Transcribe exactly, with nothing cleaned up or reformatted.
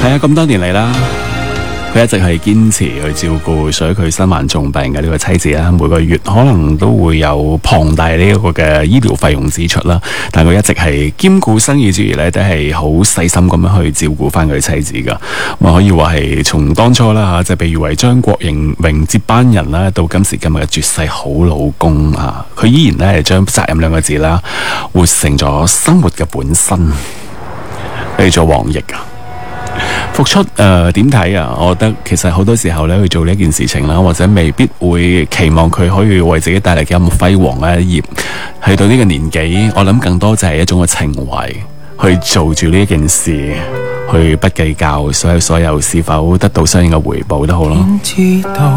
係啊，咁多年嚟啦，佢一直係堅持去照顧屬於佢身患重病嘅呢個妻子啦，每個月可能都會有龐大呢一個嘅醫療費用支出啦，但佢一直係兼顧生意之餘咧，都係好細心咁樣去照顧翻佢妻子噶。咁啊，可以話係從當初啦吓，就被譽為張國榮接班人啦，到今時今日嘅絕世好老公啊，佢依然咧係將責任兩個字啦，活成咗生活嘅本身。去做王奕啊！復出誒點睇啊？我覺得其實好多時候咧去做呢件事情啦，或者未必會期望佢可以為自己帶嚟嘅咁輝煌嘅一頁。去到呢個年紀，我諗更多就係一種嘅情懷，去做住呢件事，去不計較所有所有是否得到相應嘅回報都好咯。